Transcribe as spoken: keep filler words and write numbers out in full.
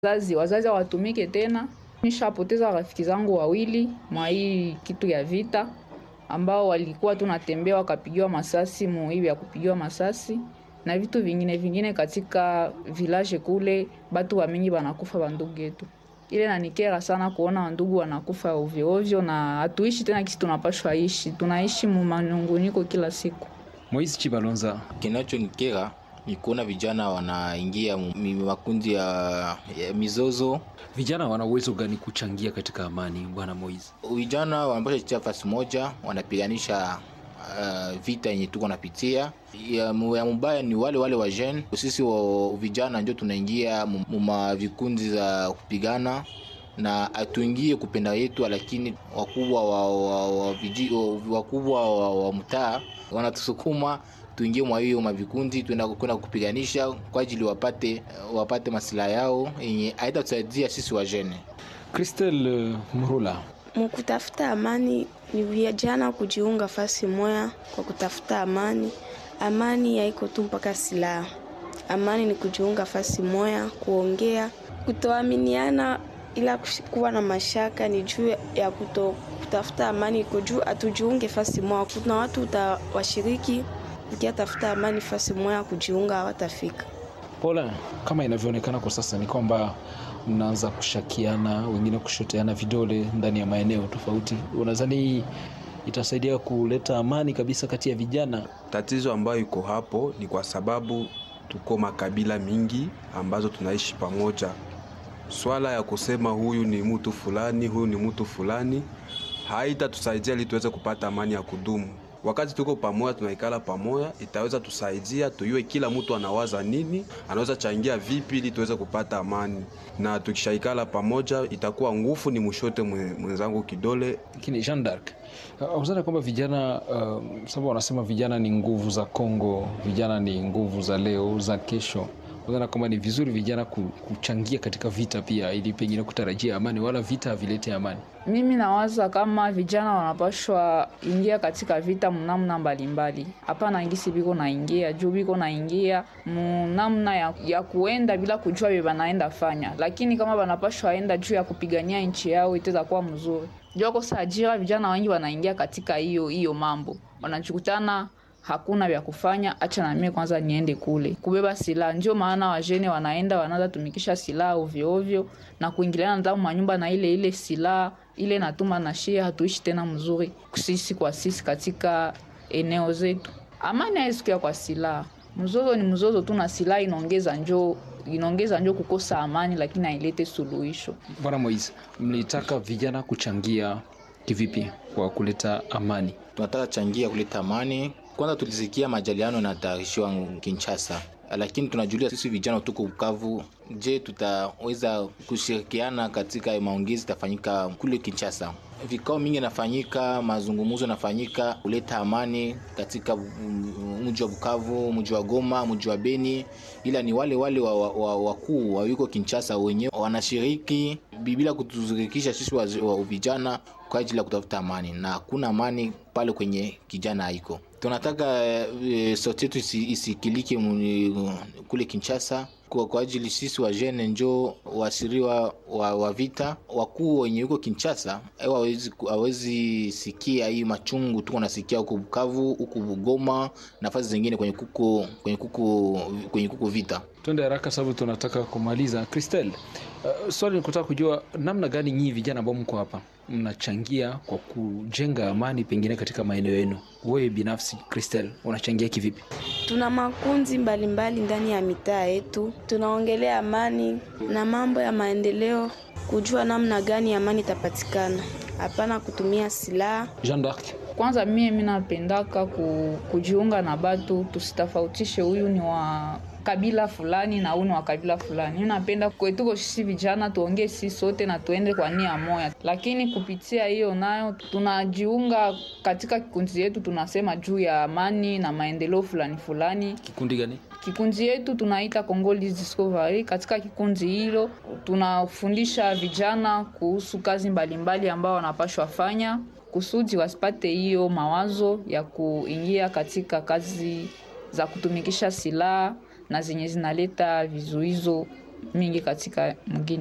Wazazi, wazazi hawatumike tena. Nishapoteza rafiki zangu wawili mwa hii kitu ya vita, ambao walikuwa tunatembea wakapigiwa masasi mu hivi ya kupigiwa masasi na vitu vingine vingine katika village kule, batu wa mingi wanakufa bandugu yetu. Ile nanikera sana kuona wandugu wanakufa ovyo ovyo na hatuishi tena kisi tunapashwa ishi. Tunaishi mu manunguniko kila siku. Moise Chibalonza: kinachonikera ni kuona vijana wanaingia makundi ya, ya mizozo. Vijana wana uwezo gani kuchangia katika amani, bwana Moise? Vijana wanapaswa kutia fasi moja, wanapiganisha uh, vita yenye tuko napitia. Ya, ya mbaya ni wale wale wa jeune. Sisi wa vijana ndio tunaingia mu vikundi za kupigana na atuingie kupenda yetu, lakini wakubwa wa, wa, wa, wakubwa wa, wa mtaa wanatusukuma tuingie mwa hiyo mavikundi, tuenda kwenda kupiganisha kwa ajili wapate wapate masilaha yao yenye haitatusaidia sisi wa jeune. Christelle Murula: mkutafuta amani ni vijana kujiunga fasi moya kwa kutafuta amani. Amani haiko tu mpaka silaha. Amani ni kujiunga fasi moya, kuongea, kutoaminiana ila kuwa na mashaka ni juu ya kuto kutafuta amani iko juu atujiunge fasi moya. Kuna watu utawashiriki ukia tafuta amani fasi moya kujiunga hawatafika. Pola, kama inavyoonekana kwa sasa ni kwamba mnaanza kushakiana, wengine kushoteana vidole ndani ya maeneo tofauti. Unadhani itasaidia kuleta amani kabisa kati ya vijana? Tatizo ambayo iko hapo ni kwa sababu tuko makabila mingi ambazo tunaishi pamoja. Swala ya kusema huyu ni mtu fulani, huyu ni mtu fulani haitatusaidia ili tuweze kupata amani ya kudumu. Wakati tuko pamoja, tunaikala pamoja, itaweza tusaidia tuyue kila mtu anawaza nini, anaweza changia vipi ili tuweze kupata amani. Na tukishaikala pamoja itakuwa nguvu ni mshote mwenzangu kidole. Lakini Jean d'Arc, uzana kwamba vijana uh, sababu wanasema vijana ni nguvu za Kongo, vijana ni nguvu za leo, za kesho. Uzana kwamba ni vizuri vijana kuchangia katika vita pia ili pengine kutarajia amani, wala vita havilete amani. Mimi nawaza kama vijana wanapashwa ingia katika vita mnamna mbalimbali. Hapana ngisi biko naingia, juu biko naingia mnamna ya, ya kuenda bila kujua bibi banaenda fanya. Lakini kama wanapashwa enda juu ya kupigania nchi yao itaweza kuwa mzuri. Juu kwa sajira vijana wengi wanaingia katika hiyo hiyo mambo. Wanachukutana hakuna vya kufanya, acha na mimi kwanza niende kule kubeba silaha. Ndio maana wajene wanaenda wanaanza tumikisha silaha ovyo ovyo na kuingiliana ndani manyumba na ile ile silaha ile natuma na shia hatuishi tena mzuri sisi kwa sisi katika eneo zetu. Amani haisikia kwa silaha. Mzozo ni mzozo tu na silaha inaongeza njoo inaongeza njoo kukosa amani, lakini hailete suluhisho. Bwana Moise, mlitaka vijana kuchangia kivipi kwa kuleta amani? Tunataka changia kuleta amani. Kwanza tulisikia majaliano na tarishiwa Kinshasa, lakini tunajulia sisi vijana tuko Bukavu, je tutaweza kushirikiana katika maongezi tafanyika kule Kinshasa? Vikao mingi nafanyika, mazungumzo nafanyika kuleta amani katika mji wa Bukavu, mji wa Goma, mji wa Beni, ila ni wale wale wakuu wa yuko Kinshasa wenyewe wanashiriki bila kutuzurikisha sisi wa, wa vijana kwa ajili ya kutafuta amani, na hakuna amani pale kwenye kijana haiko. Tunataka e, sauti yetu isikilike kule Kinshasa kwa, kwa ajili sisi wa jeune njo wasiriwa wa, wa vita. Wakuu wenye yuko Kinshasa hawezi hawezi sikia hii machungu tuko nasikia huko Bukavu, huko Bugoma, nafasi zingine kwenye kuko kwenye kuko kwenye kuko vita. Twende haraka sababu tunataka kumaliza. Christelle, uh, swali ni kutaka kujua namna gani nyinyi vijana ambao mko hapa mnachangia kwa kujenga amani pengine katika maeneo yenu. Wewe binafsi Christelle, unachangia kivipi? Tuna makundi mbalimbali ndani ya mitaa yetu. Tunaongelea amani na mambo ya maendeleo, kujua namna gani amani itapatikana. Hapana kutumia silaha. Jean d'Arc: kwanza mimi mimi napendaka ku, kujiunga na batu, tusitafautishe huyu ni wa kabila fulani na huyu ni wa kabila fulani. Mimi napenda kwetu sisi vijana tuongee sisi sote na tuende kwa nia moja. Lakini kupitia hiyo nayo tunajiunga katika kikundi yetu, tunasema juu ya amani na maendeleo fulani fulani. Kikundi gani? Kikundi yetu tunaita Congolese Discovery. Katika kikundi hilo tunafundisha vijana kuhusu kazi mbalimbali ambao wanapaswa fanya kusudi wasipate hiyo mawazo ya kuingia katika kazi za kutumikisha silaha na zenye zinaleta vizuizo mingi katika mgini.